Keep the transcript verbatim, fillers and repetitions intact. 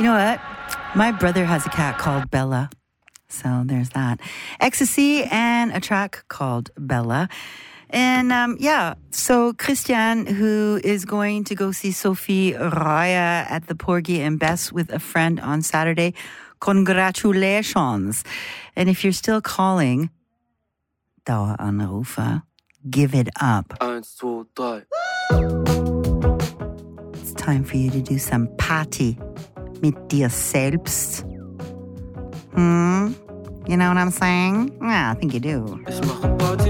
You know what? My brother has a cat called Bella. So there's that. Ecstasy and a track called Bella. And um, yeah, so Christian, who is going to go see Sophie Raya at the Porgy and Bess with a friend on Saturday, congratulations. And if you're still calling, Dauer Anrufer, give it up. Eins, zwei, drei. It's time for you to do some Party mit dir selbst. Hmm? You know what I'm saying? Yeah, I think you do. Ich mache Party